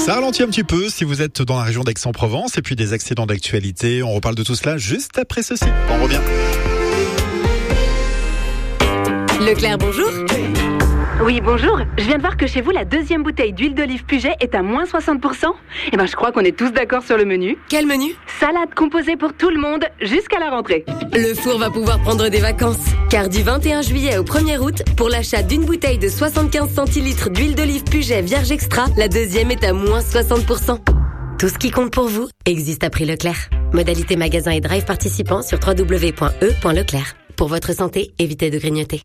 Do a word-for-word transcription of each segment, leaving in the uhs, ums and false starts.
Ça ralentit un petit peu si vous êtes dans la région d'Aix-en-Provence et puis des accidents d'actualité. On reparle de tout cela juste après ceci. On revient. Leclerc, bonjour. Oui, bonjour. Je viens de voir que chez vous, la deuxième bouteille d'huile d'olive Puget est à moins soixante pour cent. Eh ben, je crois qu'on est tous d'accord sur le menu. Quel menu ? Salade composée pour tout le monde, jusqu'à la rentrée. Le four va pouvoir prendre des vacances. Car du vingt et un juillet au premier août, pour l'achat d'une bouteille de soixante-quinze centilitres d'huile d'olive Puget Vierge Extra, la deuxième est à moins soixante pour cent. Tout ce qui compte pour vous existe à prix Leclerc. Modalité magasin et drive participants sur w w w point e point leclerc. Pour votre santé, évitez de grignoter.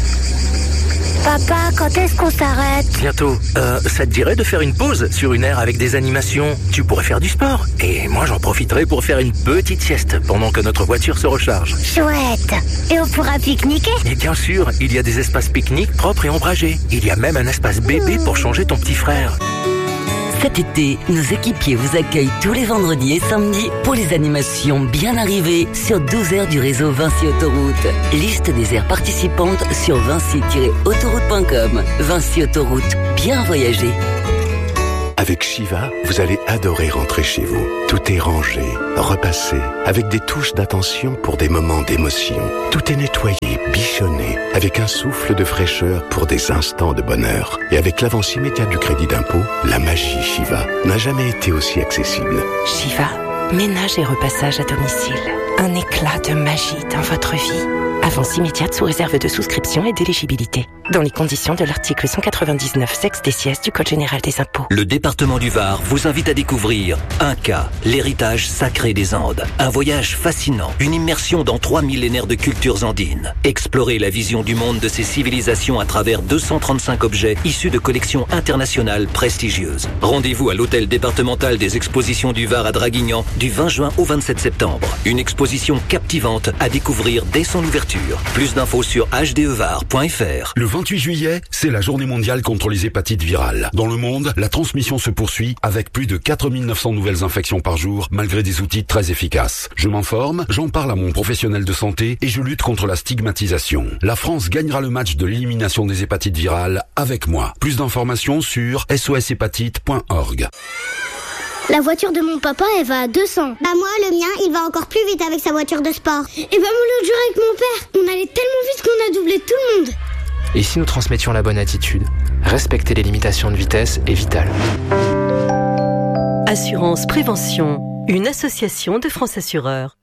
Papa, quand est-ce qu'on s'arrête ? Bientôt. Euh, ça te dirait de faire une pause sur une aire avec des animations ? Tu pourrais faire du sport. Et moi, j'en profiterai pour faire une petite sieste pendant que notre voiture se recharge. Chouette. Et on pourra pique-niquer ? Et bien sûr, il y a des espaces pique-nique propres et ombragés. Il y a même un espace bébé pour changer ton petit frère. Cet été, nos équipiers vous accueillent tous les vendredis et samedis pour les animations bien arrivées sur douze aires du réseau Vinci Autoroute. Liste des aires participantes sur vinci tiret autoroute point com. Vinci Autoroute, bien voyager. Avec Shiva, vous allez adorer rentrer chez vous. Tout est rangé, repassé, avec des touches d'attention pour des moments d'émotion. Tout est nettoyé, bichonné, avec un souffle de fraîcheur pour des instants de bonheur. Et avec l'avance immédiate du crédit d'impôt, la magie Shiva n'a jamais été aussi accessible. Shiva, ménage et repassage à domicile. Un éclat de magie dans votre vie. Avance immédiate sous réserve de souscription et d'éligibilité. Dans les conditions de l'article cent quatre-vingt-dix-neuf sexe des sièges du Code général des impôts. Le département du Var vous invite à découvrir Inca, l'héritage sacré des Andes. Un voyage fascinant, une immersion dans trois millénaires de cultures andines. Explorez la vision du monde de ces civilisations à travers deux cent trente-cinq objets issus de collections internationales prestigieuses. Rendez-vous à l'hôtel départemental des expositions du Var à Draguignan du vingt juin au vingt-sept septembre. Une exposition captivante à découvrir dès son ouverture. Plus d'infos sur h d e var point f r. Le vingt-huit juillet, c'est la journée mondiale contre les hépatites virales. Dans le monde, la transmission se poursuit avec plus de quatre mille neuf cents nouvelles infections par jour, malgré des outils très efficaces. Je m'informe, j'en parle à mon professionnel de santé et je lutte contre la stigmatisation. La France gagnera le match de l'élimination des hépatites virales avec moi. Plus d'informations sur s o s hépatite point org. La voiture de mon papa, elle va à deux cents. Bah moi, le mien, il va encore plus vite avec sa voiture de sport. Et bah moi, l'autre jour avec mon père, on allait tellement vite qu'on a doublé tout le monde. Et si nous transmettions la bonne attitude ? Respecter les limitations de vitesse est vital. Assurance Prévention, une association de France Assureurs.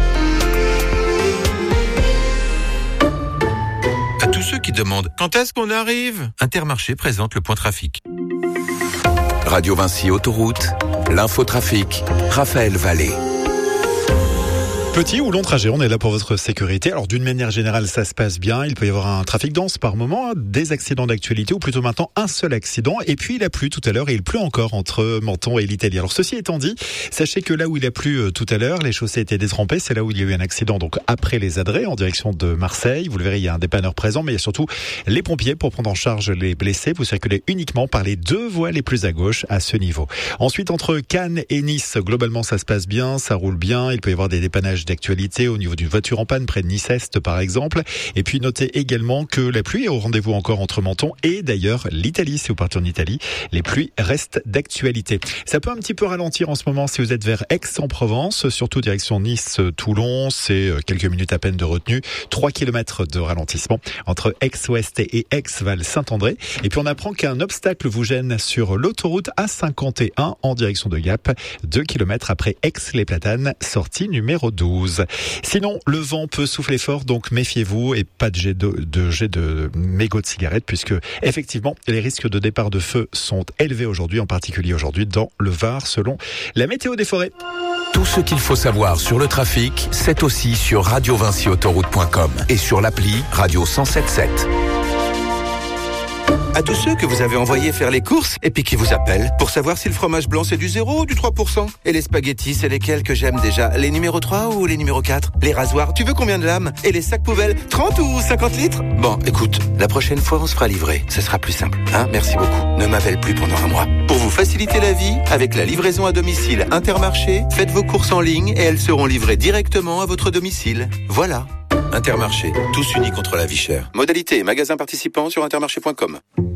À tous ceux qui demandent quand est-ce qu'on arrive, Intermarché présente le point trafic. Radio Vinci Autoroute, l'infotrafic, Raphaël Vallée. Petit ou long trajet, on est là pour votre sécurité. Alors d'une manière générale, ça se passe bien. Il peut y avoir un trafic dense par moment, des accidents d'actualité ou plutôt maintenant un seul accident. Et puis il a plu tout à l'heure et il pleut encore entre Menton et l'Italie. Alors ceci étant dit, sachez que là où il a plu tout à l'heure, les chaussées étaient détrempées. C'est là où il y a eu un accident, donc après les Adrets en direction de Marseille. Vous le verrez, il y a un dépanneur présent, mais il y a surtout les pompiers pour prendre en charge les blessés. Vous circulez uniquement par les deux voies les plus à gauche à ce niveau. Ensuite, entre Cannes et Nice, globalement ça se passe bien, ça roule bien. Il peut y avoir des dépannages d'actualité au niveau d'une voiture en panne près de Nice-Est par exemple. Et puis notez également que la pluie est au rendez-vous encore entre Menton et d'ailleurs l'Italie. Si vous partez en Italie, les pluies restent d'actualité. Ça peut un petit peu ralentir en ce moment si vous êtes vers Aix-en-Provence, surtout direction Nice-Toulon. C'est quelques minutes à peine de retenue. trois kilomètres de ralentissement entre Aix-Ouest et Aix-Val-Saint-André. Et puis on apprend qu'un obstacle vous gêne sur l'autoroute A cinquante et un en direction de Gap. deux kilomètres après Aix-les-Platanes, sortie numéro douze. Sinon, le vent peut souffler fort, donc méfiez-vous et pas de jet de, de, jet de mégots de cigarettes puisque effectivement, les risques de départ de feu sont élevés aujourd'hui, en particulier aujourd'hui dans le Var, selon la météo des forêts. Tout ce qu'il faut savoir sur le trafic, c'est aussi sur radio vinci autoroute point com et sur l'appli Radio cent sept sept. À tous ceux que vous avez envoyés faire les courses et puis qui vous appellent pour savoir si le fromage blanc c'est du zéro ou du trois pour cent. Et les spaghettis, c'est lesquels que j'aime déjà? Les numéros trois ou les numéros quatre? Les rasoirs, tu veux combien de lames? Et les sacs poubelles, trente ou cinquante litres? Bon, écoute, la prochaine fois on se fera livrer. Ce sera plus simple, hein? Merci beaucoup. Ne m'appelle plus pendant un mois. Pour vous faciliter la vie, avec la livraison à domicile Intermarché, faites vos courses en ligne et elles seront livrées directement à votre domicile. Voilà. Intermarché, tous unis contre la vie chère. Modalité et magasin participant sur intermarché point com.